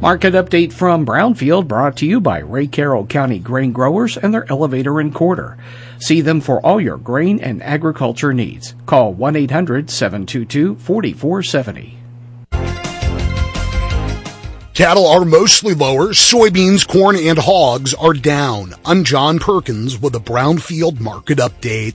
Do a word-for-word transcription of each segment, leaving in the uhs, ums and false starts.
Market update from Brownfield brought to you by Ray Carroll County Grain Growers and their elevator and quarter. See them for all your grain and agriculture needs. Call one eight hundred seven two two four four seven zero. Cattle are mostly lower. Soybeans, corn, and hogs are down. I'm John Perkins with a Brownfield market update.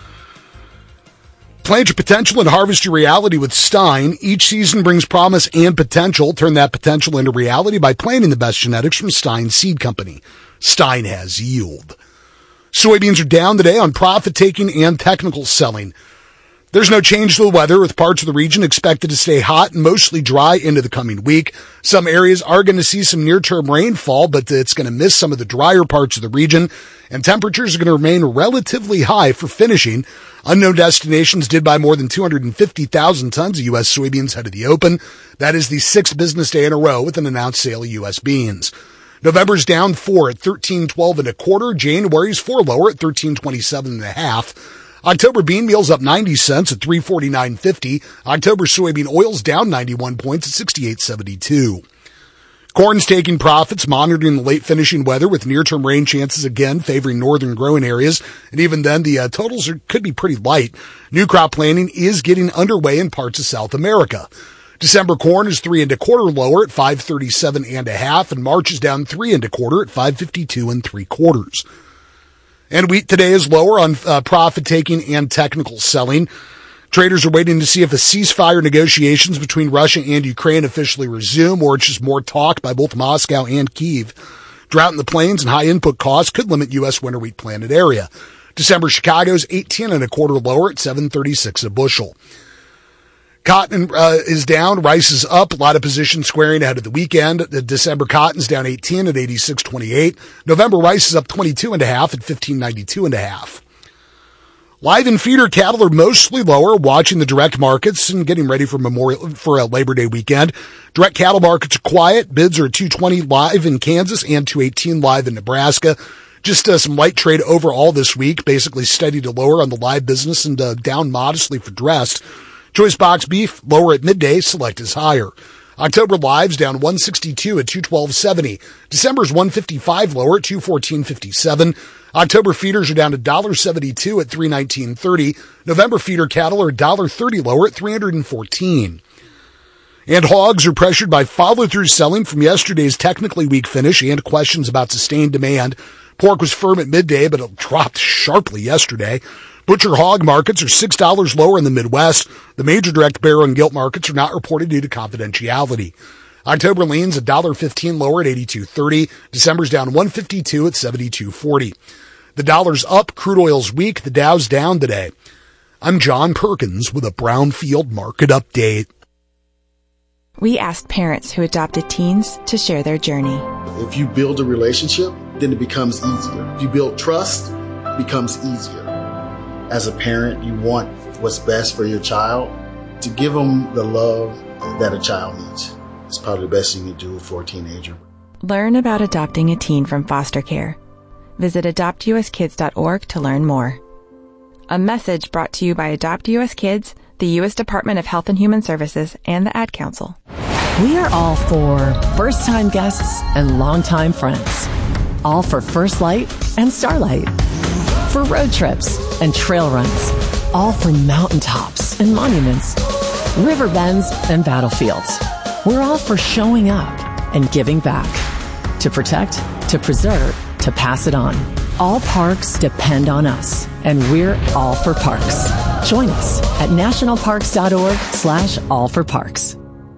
Plant your potential and harvest your reality with Stein. Each season brings promise and potential. Turn that potential into reality by planting the best genetics from Stein Seed Company. Stein has yield. Soybeans are down today on profit-taking and technical selling. There's no change to the weather, with parts of the region expected to stay hot and mostly dry into the coming week. Some areas are going to see some near-term rainfall, but it's going to miss some of the drier parts of the region, and temperatures are going to remain relatively high for finishing. Unknown Destinations did buy more than two hundred fifty thousand tons of U S soybeans ahead of the open. That is the sixth business day in a row with an announced sale of U S beans. November's down four at thirteen twelve and a quarter. January's four lower at thirteen twenty-seven and a half. October bean meal's up ninety cents at three forty-nine fifty. October soybean oil's down ninety-one points at sixty-eight seventy-two. Corn's taking profits, monitoring the late finishing weather with near-term rain chances again favoring northern growing areas. And even then, the uh, totals are, could be pretty light. New crop planting is getting underway in parts of South America. December corn is three and a quarter lower at five thirty-seven and a half, and March is down three and a quarter at five fifty-two and three quarters. And wheat today is lower on uh, profit-taking and technical selling. Traders are waiting to see if a ceasefire negotiations between Russia and Ukraine officially resume, or it's just more talk by both Moscow and Kyiv. Drought in the plains and high input costs could limit U S winter wheat planted area. December Chicago's eighteen and a quarter lower at seven thirty-six a bushel. Cotton uh, is down, rice is up, a lot of positions squaring ahead of the weekend. The December cotton's down eighteen at eighty-six twenty-eight. November rice is up twenty-two and a half at fifteen ninety-two and a half. Live and feeder cattle are mostly lower, watching the direct markets and getting ready for Memorial for a Labor Day weekend. Direct cattle markets are quiet. Bids are at two twenty live in Kansas and two eighteen live in Nebraska. Just uh, some light trade overall this week, basically steady to lower on the live business and uh, down modestly for dressed. Choice box beef lower at midday, select is higher. October lives down one sixty-two at two twelve seventy. December's one fifty-five lower at two fourteen fifty-seven. October feeders are down to one dollar seventy-two at three nineteen thirty. November feeder cattle are one dollar thirty lower at three hundred fourteen. And hogs are pressured by follow-through selling from yesterday's technically weak finish and questions about sustained demand. Pork was firm at midday, but it dropped sharply yesterday. Butcher hog markets are six dollars lower in the Midwest. The major direct barrel and gilt markets are not reported due to confidentiality. October lean's one dollar fifteen lower at eighty-two thirty. December's down one fifty-two at seventy-two forty. The dollar's up, crude oil's weak, the Dow's down today. I'm John Perkins with a Brownfield market update. We asked parents who adopted teens to share their journey. If you build a relationship, then it becomes easier. If you build trust, it becomes easier. As a parent, you want what's best for your child. To give them the love that a child needs. It's probably the best thing you do for a teenager. Learn about adopting a teen from foster care. Visit adopt u s kids dot org to learn more. A message brought to you by Adopt U S Kids, the U S Department of Health and Human Services, and the Ad Council. We are all for first-time guests and longtime friends. All for First Light and Starlight. For road trips and trail runs. All for mountaintops and monuments. River bends and battlefields. We're all for showing up and giving back. To protect, to preserve, to pass it on. All parks depend on us, and we're all for parks. Join us at nationalparks.org slash all for parks.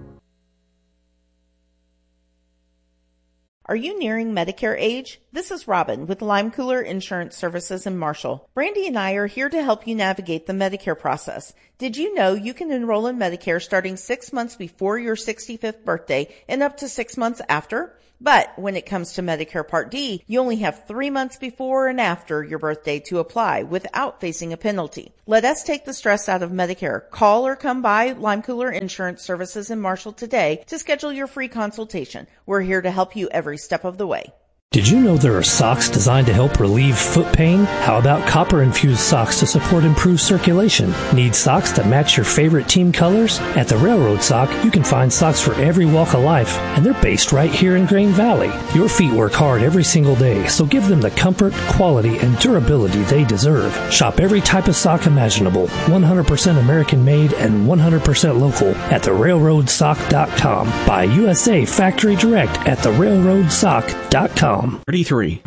Are you nearing Medicare age? This is Robin with Lime Cooler Insurance Services in Marshall. Brandy and I are here to help you navigate the Medicare process. Did you know you can enroll in Medicare starting six months before your sixty-fifth birthday and up to six months after? But when it comes to Medicare Part D, you only have three months before and after your birthday to apply without facing a penalty. Let us take the stress out of Medicare. Call or come by Lime Cooler Insurance Services in Marshall today to schedule your free consultation. We're here to help you every step of the way. Did you know there are socks designed to help relieve foot pain? How about copper-infused socks to support improved circulation? Need socks that match your favorite team colors? At the Railroad Sock, you can find socks for every walk of life, and they're based right here in Grain Valley. Your feet work hard every single day, so give them the comfort, quality, and durability they deserve. Shop every type of sock imaginable, one hundred percent American-made and one hundred percent local at the railroad sock dot com. Buy U S A factory direct at the railroad sock dot com. thirty-three.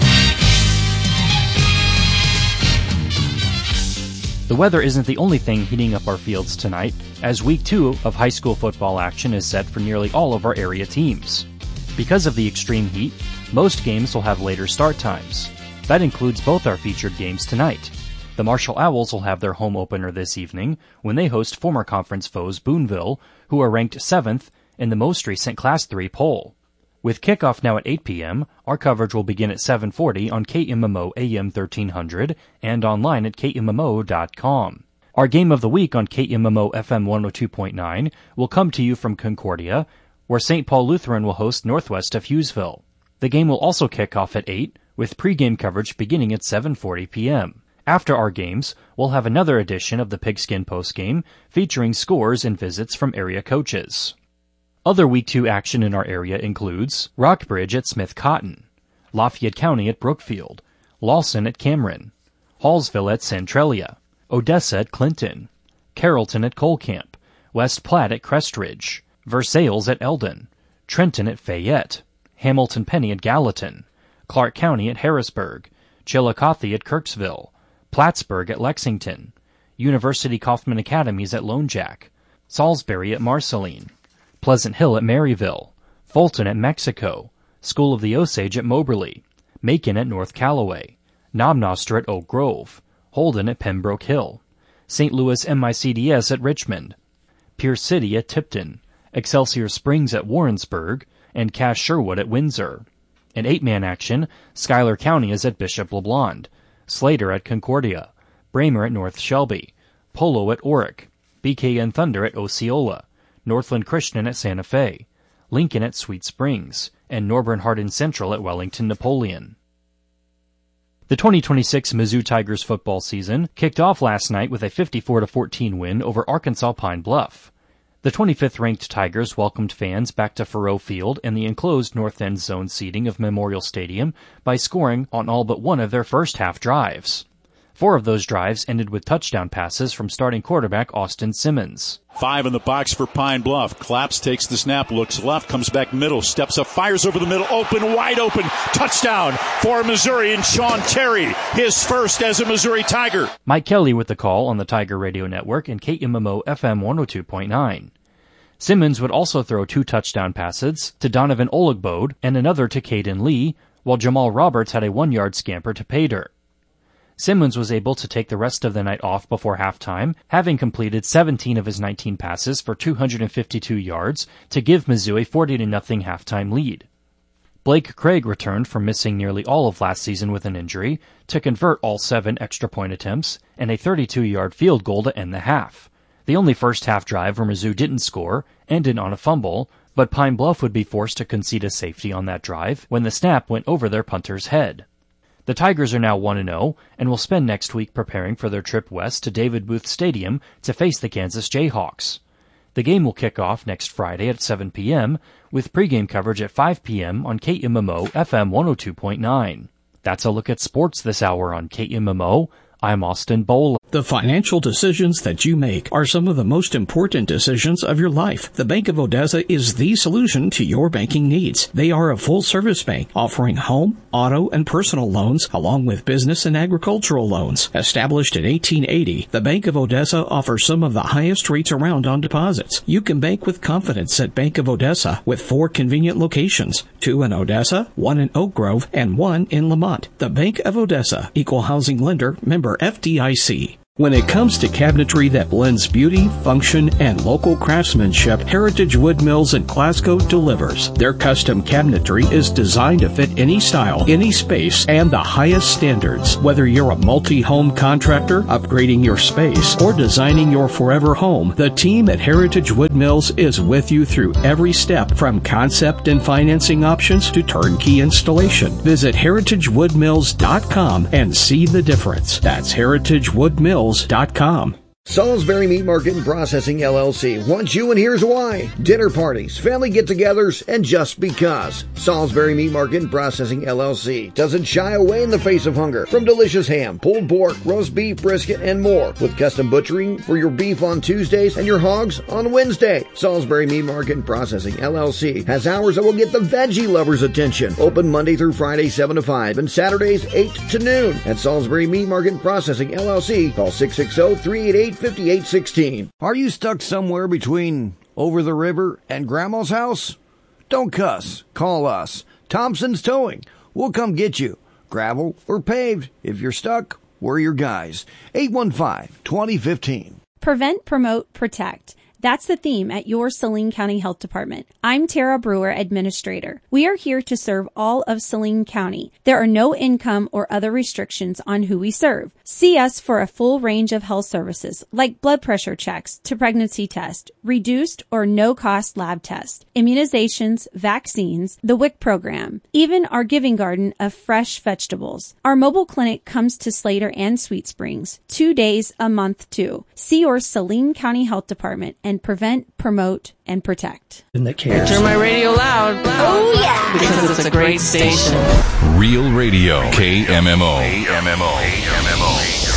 The weather isn't the only thing heating up our fields tonight, as week two of high school football action is set for nearly all of our area teams. Because of the extreme heat, most games will have later start times. That includes both our featured games tonight. The Marshall Owls will have their home opener this evening when they host former conference foes Boonville, who are ranked seventh in the most recent Class three poll. With kickoff now at eight p.m., our coverage will begin at seven forty on K M M O A M thirteen hundred and online at K M M O dot com. Our game of the week on K M M O F M one oh two point nine will come to you from Concordia, where Saint Paul Lutheran will host Northwest of Hughesville. The game will also kick off at eight, with pregame coverage beginning at seven forty p.m. After our games, we'll have another edition of the Pigskin Postgame, featuring scores and visits from area coaches. Other Week two action in our area includes Rockbridge at Smith Cotton, Lafayette County at Brookfield, Lawson at Cameron, Hallsville at Centralia, Odessa at Clinton, Carrollton at Colcamp, West Platte at Crestridge, Versailles at Eldon, Trenton at Fayette, Hamilton Penny at Gallatin, Clark County at Harrisburg, Chillicothe at Kirksville, Plattsburgh at Lexington, University Kaufman Academies at Lone Jack, Salisbury at Marceline, Pleasant Hill at Maryville, Fulton at Mexico, School of the Osage at Moberly, Macon at North Callaway, Knobnoster at Oak Grove, Holden at Pembroke Hill, Saint Louis M I C D S at Richmond, Pierce City at Tipton, Excelsior Springs at Warrensburg, and Cass Sherwood at Windsor. In eight-man action, Schuyler County is at Bishop LeBlond, Slater at Concordia, Bramer at North Shelby, Polo at Orick, B K N Thunder at Osceola, Northland Christian at Santa Fe, Lincoln at Sweet Springs, and Norburn Hardin Central at Wellington Napoleon. The twenty twenty-six Mizzou Tigers football season kicked off last night with a fifty-four to fourteen win over Arkansas Pine Bluff. The twenty-fifth ranked Tigers welcomed fans back to Faurot Field and the enclosed north end zone seating of Memorial Stadium by scoring on all but one of their first half drives. Four of those drives ended with touchdown passes from starting quarterback Austin Simmons. Five in the box for Pine Bluff. Claps takes the snap, looks left, comes back middle, steps up, fires over the middle, open, wide open. Touchdown for Missouri and Sean Terry, his first as a Missouri Tiger. Mike Kelly with the call on the Tiger Radio Network and K M M O F M one oh two point nine. Simmons would also throw two touchdown passes to Donovan Olegbode and another to Caden Lee, while Jamal Roberts had a one-yard scamper to pay dirt. Simmons was able to take the rest of the night off before halftime, having completed seventeen of his nineteen passes for two hundred fifty-two yards to give Mizzou a forty to nothing halftime lead. Blake Craig returned from missing nearly all of last season with an injury to convert all seven extra point attempts and a thirty-two-yard field goal to end the half. The only first half drive where Mizzou didn't score ended on a fumble, but Pine Bluff would be forced to concede a safety on that drive when the snap went over their punter's head. The Tigers are now one and oh and will spend next week preparing for their trip west to David Booth Stadium to face the Kansas Jayhawks. The game will kick off next Friday at seven p.m., with pregame coverage at five p.m. on K M M O F M one oh two point nine. That's a look at sports this hour on K M M O. I'm Austin Boland. The financial decisions that you make are some of the most important decisions of your life. The Bank of Odessa is the solution to your banking needs. They are a full-service bank offering home, auto, and personal loans, along with business and agricultural loans. Established in eighteen eighty, the Bank of Odessa offers some of the highest rates around on deposits. You can bank with confidence at Bank of Odessa with four convenient locations, two in Odessa, one in Oak Grove, and one in Lamont. The Bank of Odessa, Equal Housing Lender, member F D I C. When it comes to cabinetry that blends beauty, function, and local craftsmanship, Heritage Wood Mills in Glasgow delivers. Their custom cabinetry is designed to fit any style, any space, and the highest standards. Whether you're a multi-home contractor, upgrading your space, or designing your forever home, the team at Heritage Wood Mills is with you through every step, from concept and financing options to turnkey installation. Visit heritage wood mills dot com and see the difference. That's heritage wood mills dot com. Salisbury Meat Market and Processing L L C wants you, and here's why. Dinner parties, family get-togethers, and just because. Salisbury Meat Market and Processing L L C doesn't shy away in the face of hunger. From delicious ham, pulled pork, roast beef, brisket, and more. With custom butchering for your beef on Tuesdays and your hogs on Wednesday. Salisbury Meat Market and Processing L L C has hours that will get the veggie lovers' attention. Open Monday through Friday, seven to five, and Saturdays, eight to noon. At Salisbury Meat Market and Processing L L C, call six six zero, three eight eight, five eight one six. Are you stuck somewhere between over the river and Grandma's house? Don't cuss. Call us. Thompson's Towing. We'll come get you. Gravel or paved. If you're stuck, we're your guys. eight one five, two zero one five. Prevent, promote, protect. That's the theme at your Saline County Health Department. I'm Tara Brewer, Administrator. We are here to serve all of Saline County. There are no income or other restrictions on who we serve. See us for a full range of health services like blood pressure checks to pregnancy test, reduced or no-cost lab test, immunizations, vaccines, the W I C program, even our giving garden of fresh vegetables. Our mobile clinic comes to Slater and Sweet Springs, two days a month too. See your Saline County Health Department and prevent, promote, and protect. And that cares. Turn my radio loud. Oh, yeah. Because it's a great station. Real Radio. K M M O. K M M O.